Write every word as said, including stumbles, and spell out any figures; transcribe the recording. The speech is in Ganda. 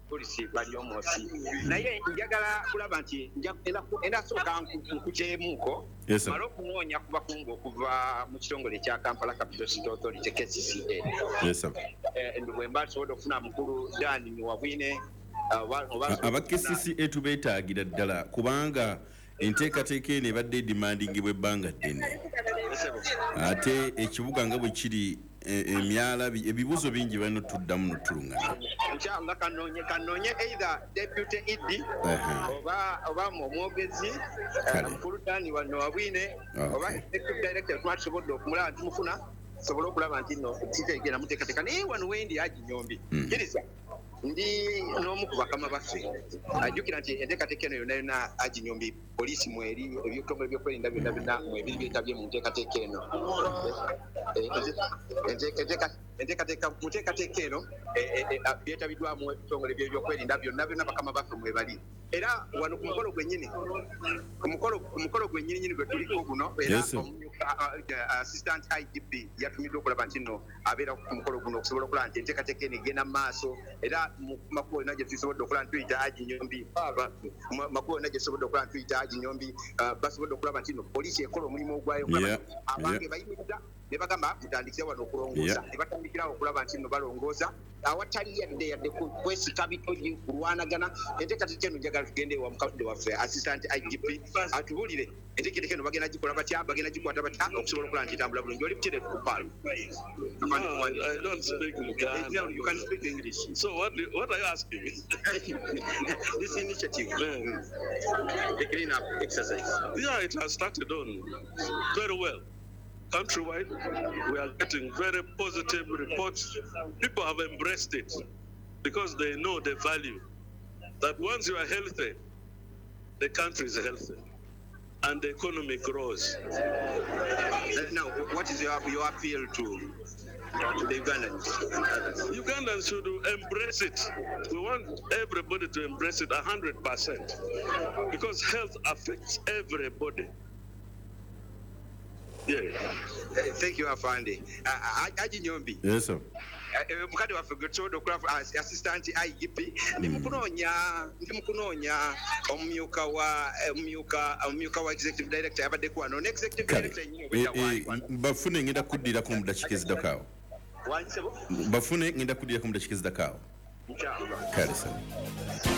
polisi bali omosi naye njagala kulaba nti enda soka nkujeemuko mala okunoonya kuba kungu okuva mu kitongole kya Kampala Capital City Authority K C C A bwe mba tusobodde okufuna mukulu Dani Niwabwine aba K C C A tubeetaagira ddala kubanga enteekateeka eno ebadde demandingibwa ebbanga ddene ate ekibuga nga bwe kiri emyala ebibuzo bingi bano tuddamu notulungana inshallah kanonye kanonye either deputy Idi oba oba omwogezi mukulu Dani Niwabwine oba executive director twatusobodde okumulaba nti mufuna sobola okulaba nti no kitegeera muteekateeka naye wano wendi Haji Nyombi kiriza ndi n'omu ku bakama baffe ajjukira nti enteekateeka eno yonna yonna Haji Nyombi poliisi mweri ebyokutongole byokwerinda byonna byonna mwebiri byetabye mu nteekateeka eno enteekateeka mu nteekateeka eno byetabiddwamu ebitongole byokwerinda byonna byonna bakama baffe mwebali era wano ku mukolo gwennyini omukolo gwennyini nyini gwe tuliko guno era assistant I G P yatumiddwa okulaba nti nno abeera ku mukolo guno okusobola okulaba nti enteekateeka eno egenda mu maaso era mu makubo yonna gye tusobodde okulaba nti tuyita Haji Nyombi makubo yonna gye tusobodde okulaba nti tuyita Haji Nyombi basobodde okulaba nti nno poliisi ekola omulimu ogwayo abange bayimirira ne bagamba mutandikira wano okulongoosa ne batandikirawo okulaba nti nno balongoosa awatali yadde yadde kwesika bitoyi kulwanagana enteekateeka eno njagala tugende wa mukadde waffe assistant I G P atubulire enteekateeka eno bagenda gikola batya bagenda gikwata batya okusobola okulaba nti etambula bulungi oli butere tukupaalo. I don't speak Uganda. No, you can speak English. So what do, what are you asking me? This initiative, the clean up exercise. Yeah, it has started on very well. Countrywide, we are getting very positive reports. People have embraced it because they know the value that once you are healthy, the country is healthy and the economy grows. Now, what is your, your appeal to, to the Ugandans? Ugandans should embrace it. We want everybody to embrace it one hundred percent because health affects everybody. Yeah. Uh, thank you, Afande. Haji Nyombi. Yes, sir. Mukadde waffe gwe tusobodde okulaba assistant I G P ndi mukunoonya ndi mukunoonya omumyuka wa omumyuka omumyuka wa executive director yabaddeko wano ne executive director nyinyi bafune ngenda kuddira mu dakiika ezidakaawo bafune ngenda kuddira mu dakiika ezidakaawo kale sana